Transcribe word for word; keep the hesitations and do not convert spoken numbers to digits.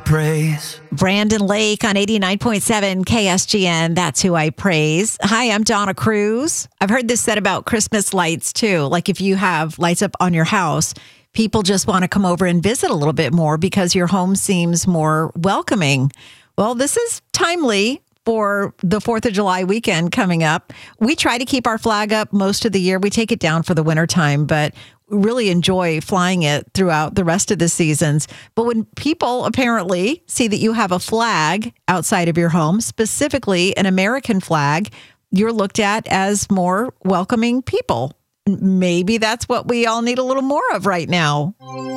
praise. Brandon Lake on eighty-nine point seven K S G N. That's who I praise. Hi, I'm Donna Cruz. I've heard this said about Christmas lights too. Like if you have lights up on your house, people just want to come over and visit a little bit more because your home seems more welcoming. Well, this is timely for the fourth of July weekend coming up. We try to keep our flag up most of the year. We take it down for the wintertime, but really enjoy flying it throughout the rest of the seasons. But when people apparently see that you have a flag outside of your home, specifically an American flag, you're looked at as more welcoming people. Maybe that's what we all need a little more of right now.